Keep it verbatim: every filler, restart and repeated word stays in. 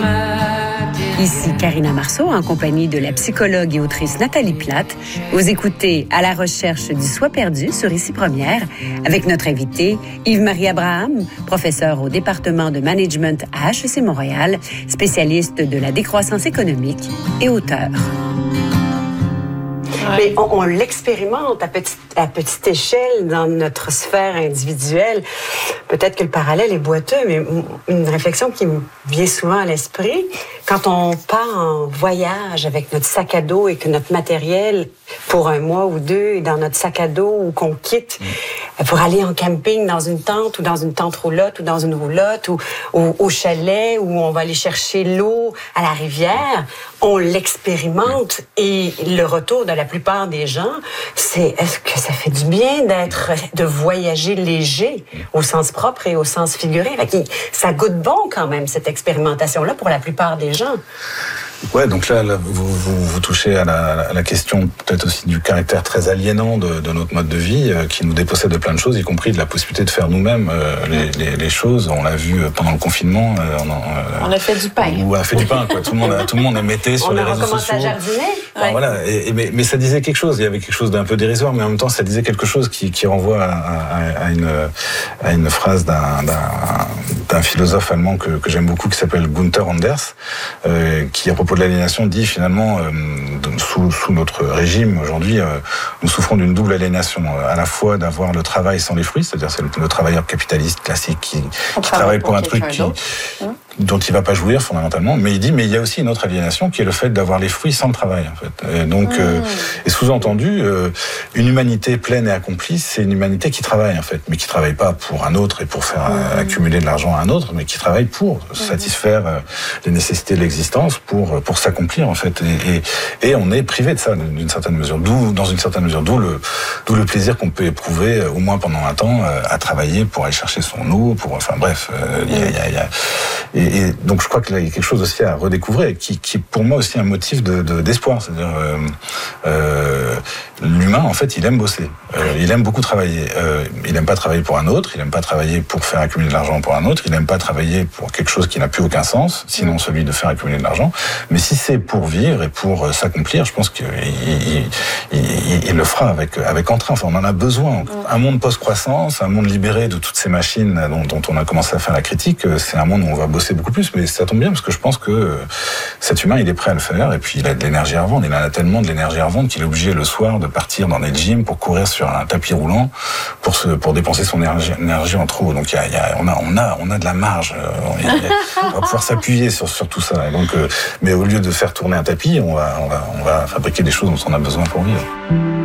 Ici Karina Marceau, en compagnie de la psychologue et autrice Nathalie Platte. Vous écoutez À la recherche du soi perdu sur Ici Première, avec notre invité Yves-Marie Abraham, professeur au département de management à H E C Montréal, spécialiste de la décroissance économique et auteur. Mais on, on l'expérimente à petite, à petite échelle dans notre sphère individuelle. Peut-être que le parallèle est boiteux, mais une réflexion qui me vient souvent à l'esprit, quand on part en voyage avec notre sac à dos et que notre matériel, pour un mois ou deux, est dans notre sac à dos ou qu'on quitte pour aller en camping dans une tente ou dans une tente roulotte ou dans une roulotte ou, ou au chalet où on va aller chercher l'eau à la rivière, on l'expérimente et le retour de la plupart des gens, c'est est-ce que ça fait du bien d'être, de voyager léger au sens propre et au sens figuré. Ça goûte bon quand même, cette expérimentation-là, pour la plupart des gens. Ouais, donc là, là vous, vous, vous touchez à la, à la question peut-être aussi du caractère très aliénant de, de notre mode de vie, euh, qui nous dépossède de plein de choses, y compris de la possibilité de faire nous-mêmes euh, les, les, les choses. On l'a vu pendant le confinement. Euh, on, euh, on a fait du pain. On a fait du pain, quoi. Tout le monde, tout le monde émettait sur on les réseaux sociaux. On a recommencé à jardiner. Enfin, ouais. Voilà. Et, et, mais, mais ça disait quelque chose. Il y avait quelque chose d'un peu dérisoire, mais en même temps, ça disait quelque chose qui, qui renvoie à, à, à, une, à une phrase d'un, d'un, d'un philosophe allemand que, que j'aime beaucoup, qui s'appelle Gunther Anders, euh, qui à propos de l'aliénation dit finalement euh, sous, sous notre régime aujourd'hui, euh, nous souffrons d'une double aliénation, à la fois d'avoir le travail sans les fruits, c'est-à-dire c'est le, le travailleur capitaliste classique qui, qui travaille pour, pour un truc qui, hein dont il va pas jouir fondamentalement, mais il dit mais il y a aussi une autre aliénation qui est le fait d'avoir les fruits sans le travail en fait. Et donc mmh. euh, et sous-entendu euh, une humanité pleine et accomplie, c'est une humanité qui travaille en fait, mais qui travaille pas pour un autre et pour faire mmh. euh, accumuler de l'argent à un autre, mais qui travaille pour mmh. satisfaire euh, les nécessités de l'existence, pour pour s'accomplir en fait. Et, et, et on est privé de ça d'une certaine mesure, d'où dans une certaine mesure, d'où le d'où le plaisir qu'on peut éprouver au moins pendant un temps euh, à travailler pour aller chercher son eau, pour enfin bref, euh, il mmh. y a, y a, y a et, et donc je crois qu'il y a quelque chose aussi à redécouvrir, qui, qui est pour moi aussi un motif de, de, d'espoir. C'est-à-dire euh, euh, l'humain, en fait, il aime bosser. Euh, il aime beaucoup travailler. Euh, il n'aime pas travailler pour un autre, il n'aime pas travailler pour faire accumuler de l'argent pour un autre, il n'aime pas travailler pour quelque chose qui n'a plus aucun sens, sinon celui de faire accumuler de l'argent. Mais si c'est pour vivre et pour euh, s'accomplir, je pense qu'il il, il, il, il le fera avec, avec entrain. Enfin, on en a besoin. Un monde post-croissance, un monde libéré de toutes ces machines dont, dont on a commencé à faire la critique, c'est un monde où on va bosser beaucoup plus. Mais ça tombe bien parce que je pense que cet humain, il est prêt à le faire et puis il a de l'énergie à revendre. Il en a tellement de l'énergie à revendre qu'il est obligé le soir de partir dans des gyms pour courir sur un tapis roulant pour se, pour dépenser son énergie, énergie en trop. Donc il y a, il y a, on a, on a, on a de la marge. Il y a, on va pouvoir s'appuyer sur, sur tout ça. Et donc, mais au lieu de faire tourner un tapis, on va, on va, on va fabriquer des choses dont on a besoin pour vivre.